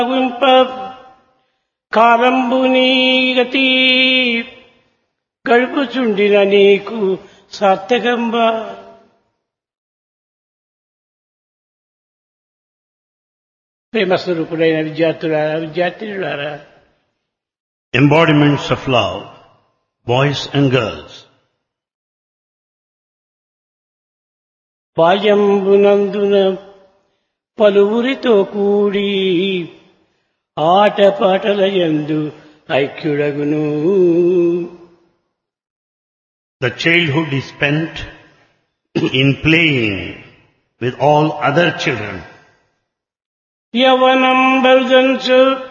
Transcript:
వింప కాలంబు నీగతి గడుపుచుండిన నీకు సార్థకంబ. ప్రేమస్వరూపుడైన విద్యార్థినులారా, embodiments of love, boys and girls. బాల్యంబునందున పలువురితో కూడి ఆటపాటల యందు ఐక్యుడగును. The childhood is spent in playing with all other children. యవనం బల్జంచు